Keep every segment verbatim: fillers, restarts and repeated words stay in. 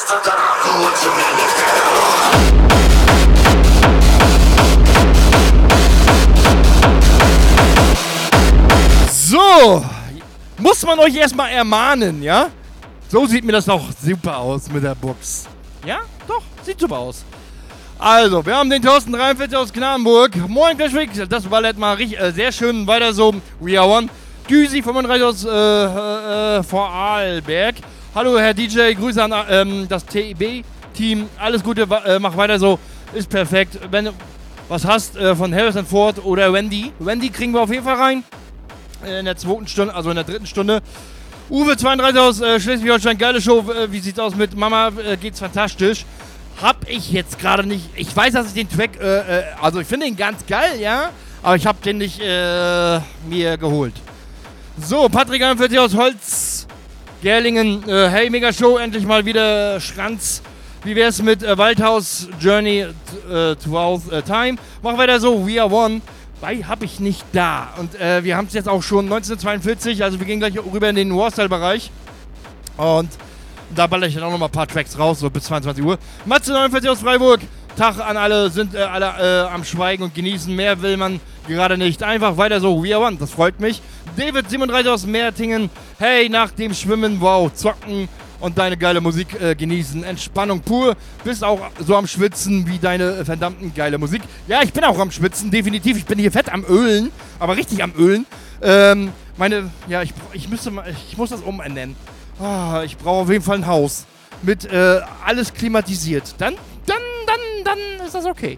So, muss man euch erstmal ermahnen, ja? So sieht mir das doch super aus mit der Box. Ja, doch, sieht super aus. Also, wir haben den Thorsten dreiundvierzig aus Knabenburg. Moin, Clashwick, das Ballett mal richtig, äh, sehr schön. Weiter so, We Are One. Düsi fünfunddreißig aus äh, äh, Vorarlberg. Hallo, Herr D J, Grüße an ähm, das T B-Team. Alles Gute, äh, mach weiter so. Ist perfekt. Wenn du was hast äh, von Harrison Ford oder Wendy. Wendy kriegen wir auf jeden Fall rein. In der zweiten Stunde, also in der dritten Stunde. Uwe zweiunddreißig aus äh, Schleswig-Holstein, geile Show. Äh, wie sieht's aus mit Mama? Äh, geht's fantastisch. Hab ich jetzt gerade nicht. Ich weiß, dass ich den Track, äh, äh, also ich finde ihn ganz geil, ja. Aber ich hab den nicht äh, mir geholt. So, Patrick einundvierzig aus Holz, Gerlingen. Äh, hey, mega Show, endlich mal wieder Schranz. Wie wär's mit äh, Waldhaus Journey äh, twelfth äh, Time? Mach weiter so, We Are One. Bei habe ich nicht da. Und äh, wir haben es jetzt auch schon neunzehnhundertzweiundvierzig, also wir gehen gleich rüber in den Warstyle-Bereich. Und da baller ich dann auch noch mal ein paar Tracks raus, so bis zweiundzwanzig Uhr. Matze neunundvierzig aus Freiburg. Tag an alle, sind äh, alle äh, am Schweigen und genießen. Mehr will man gerade nicht. Einfach weiter so, We Are One, das freut mich. David siebenunddreißig aus Meertingen. Hey, nach dem Schwimmen, wow, zocken und deine geile Musik äh, genießen. Entspannung pur. Bist auch so am Schwitzen wie deine äh, verdammten geile Musik. Ja, ich bin auch am Schwitzen, definitiv. Ich bin hier fett am Ölen, aber richtig am Ölen. Ähm, meine, ja, ich, ich müsste mal, ich muss das umändern. Oh, ich brauche auf jeden Fall ein Haus mit äh, alles klimatisiert. Dann, dann, dann, dann ist das okay.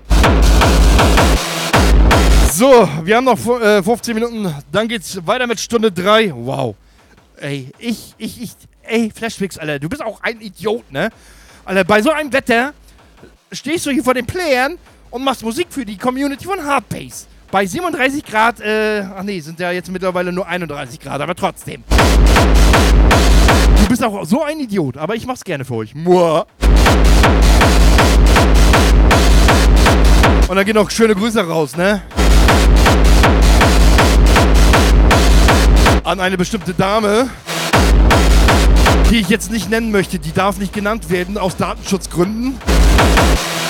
So, wir haben noch äh, fünfzehn Minuten. Dann geht's weiter mit Stunde drei. Wow. Ey, ich, ich, ich, ey, Flashfix, Alter, du bist auch ein Idiot, ne? Alter, bei so einem Wetter stehst du hier vor den Playern und machst Musik für die Community von Hardbase. Bei siebenunddreißig Grad, äh, ach nee, sind ja jetzt mittlerweile nur einunddreißig Grad, aber trotzdem. Du bist auch so ein Idiot, aber ich mach's gerne für euch. Muah. Und dann gehen noch schöne Grüße raus, ne? An eine bestimmte Dame, die ich jetzt nicht nennen möchte. Die darf nicht genannt werden aus Datenschutzgründen.